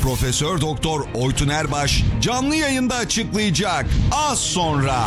Profesör Doktor Oytun Erbaş canlı yayında açıklayacak az sonra.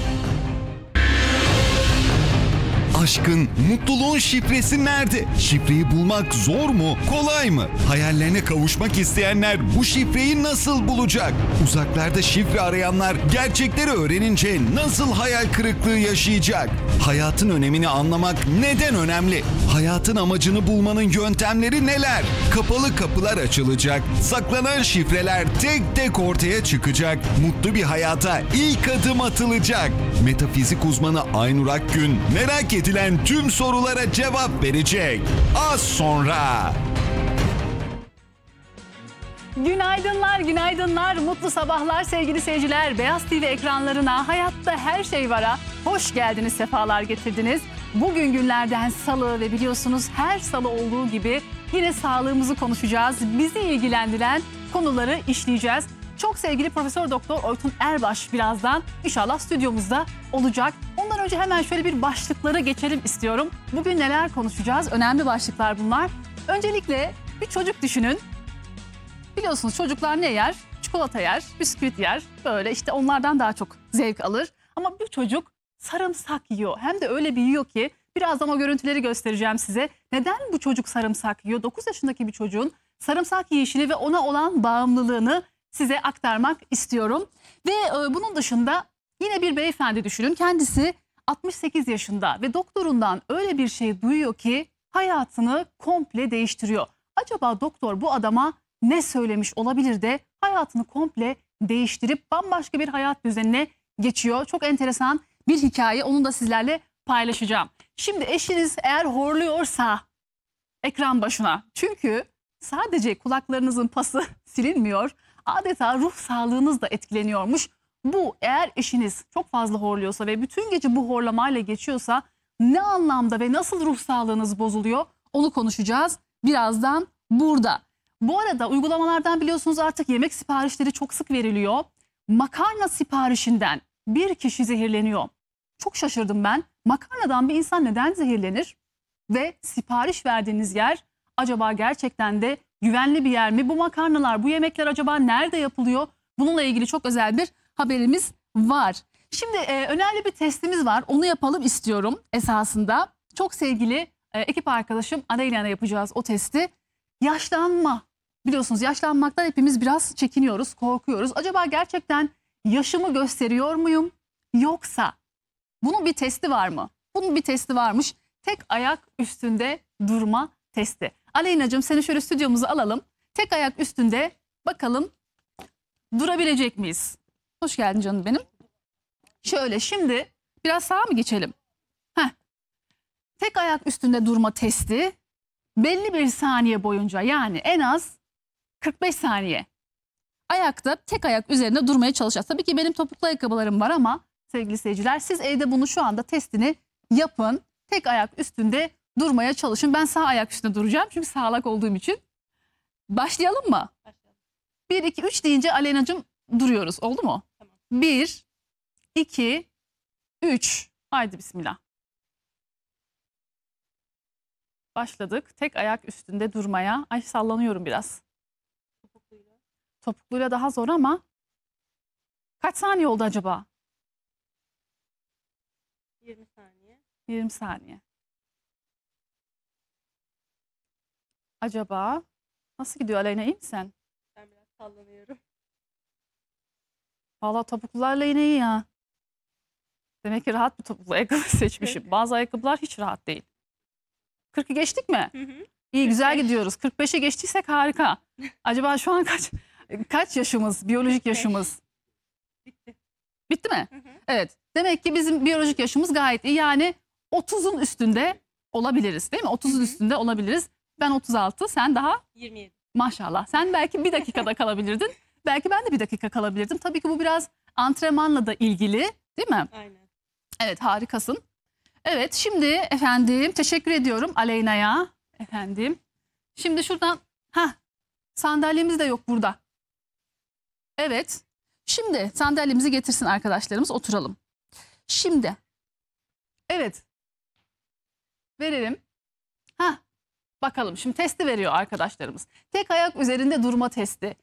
Aşkın, mutluluğun şifresi nerede? Şifreyi bulmak zor mu, kolay mı? Hayallerine kavuşmak isteyenler bu şifreyi nasıl bulacak? Uzaklarda şifre arayanlar gerçekleri öğrenince nasıl hayal kırıklığı yaşayacak? Hayatın önemini anlamak neden önemli? Hayatın amacını bulmanın yöntemleri neler? Kapalı kapılar açılacak, saklanan şifreler tek tek ortaya çıkacak, mutlu bir hayata ilk adım atılacak. Metafizik uzmanı Aynur Akgün merak edilen tüm sorulara cevap verecek. Az sonra. Günaydınlar, günaydınlar, mutlu sabahlar sevgili seyirciler. Beyaz TV ekranlarına, hayatta her şey vara hoş geldiniz, sefalar getirdiniz. Bugün günlerden salı ve biliyorsunuz her salı olduğu gibi yine sağlığımızı konuşacağız. Bizi ilgilendiren konuları işleyeceğiz. Çok sevgili Profesör Doktor Oytun Erbaş birazdan inşallah stüdyomuzda olacak. Ondan önce hemen şöyle bir başlıklara geçelim istiyorum. Bugün neler konuşacağız? Önemli başlıklar bunlar. Öncelikle bir çocuk düşünün. Biliyorsunuz çocuklar ne yer? Çikolata yer, bisküvit yer. Böyle işte onlardan daha çok zevk alır. Ama bir çocuk sarımsak yiyor. Hem de öyle bir yiyor ki birazdan o görüntüleri göstereceğim size. Neden bu çocuk sarımsak yiyor? 9 yaşındaki bir çocuğun sarımsak yiyişini ve ona olan bağımlılığını size aktarmak istiyorum. Ve bunun dışında yine bir beyefendi düşünün. Kendisi 68 yaşında ve doktorundan öyle bir şey duyuyor ki hayatını komple değiştiriyor. Acaba doktor bu adama ne söylemiş olabilir de hayatını komple değiştirip bambaşka bir hayat düzenine geçiyor. Çok enteresan bir hikaye, onu da sizlerle paylaşacağım. Şimdi eşiniz eğer horluyorsa ekran başına. Çünkü sadece kulaklarınızın pası silinmiyor. Adeta ruh sağlığınız da etkileniyormuş. Bu eğer eşiniz çok fazla horluyorsa ve bütün gece bu horlamayla geçiyorsa ne anlamda ve nasıl ruh sağlığınız bozuluyor onu konuşacağız birazdan burada. Bu arada uygulamalardan biliyorsunuz artık yemek siparişleri çok sık veriliyor. Makarna siparişinden bir kişi zehirleniyor. Çok şaşırdım ben. Makarnadan bir insan neden zehirlenir? Ve sipariş verdiğiniz yer acaba gerçekten de güvenli bir yer mi? Bu makarnalar, bu yemekler acaba nerede yapılıyor? Bununla ilgili çok özel bir haberimiz var. Şimdi önemli bir testimiz var. Onu yapalım istiyorum esasında. Çok sevgili ekip arkadaşım Aleyna'yla yapacağız o testi. Yaşlanma. Biliyorsunuz yaşlanmaktan hepimiz biraz çekiniyoruz, korkuyoruz. Acaba gerçekten yaşımı gösteriyor muyum? Yoksa bunun bir testi var mı? Bunun bir testi varmış. Tek ayak üstünde durma testi. Aleyna'cığım seni şöyle stüdyomuza alalım. Tek ayak üstünde bakalım durabilecek miyiz? Hoş geldin canım benim. Şöyle şimdi biraz sağa mı geçelim? Heh. Tek ayak üstünde durma testi belli bir saniye boyunca, yani en az 45 saniye ayakta tek ayak üzerinde durmaya çalışacağız. Tabii ki benim topuklu ayakkabılarım var ama sevgili seyirciler siz evde bunu şu anda testini yapın. Tek ayak üstünde durmaya çalışın. Ben sağ ayak üstünde duracağım çünkü sağlak olduğum için. Başlayalım mı? Başlayalım. 1, 2, 3 deyince Aleyna'cığım duruyoruz. Oldu mu? Tamam. 1, 2, 3. Haydi bismillah. Başladık. Tek ayak üstünde durmaya. Ay sallanıyorum biraz. Topukluyla daha zor ama kaç saniye oldu acaba? 20 saniye. 20 saniye. Acaba nasıl gidiyor Aleyna, iyi misin? Ben biraz sallanıyorum. Vallahi topuklularla yine iyi ya. Demek ki rahat bir topuklu ayakkabı seçmişim. Bazı ayakkabılar hiç rahat değil. 40'ı geçtik mi? Hı hı. İyi, güzel gidiyoruz. 45'e geçtiysek harika. Acaba şu an kaç yaşımız, biyolojik yaşımız? Bitti. Bitti mi? Hı hı. Evet. Demek ki bizim biyolojik yaşımız gayet iyi. Yani 30'un üstünde olabiliriz, değil mi? 30'un üstünde olabiliriz. Ben 36, sen daha 27. maşallah. Sen belki bir dakikada kalabilirdin. Belki ben de bir dakika kalabilirdim. Tabii ki bu biraz antrenmanla da ilgili, değil mi? Aynen. Evet, harikasın. Evet, şimdi efendim teşekkür ediyorum Aleyna'ya. Efendim. Şimdi şuradan sandalyemiz de yok burada. Evet. Şimdi sandalyemizi getirsin arkadaşlarımız, oturalım. Şimdi. Evet. Verelim. Bakalım şimdi testi veriyor arkadaşlarımız. Tek ayak üzerinde durma testi.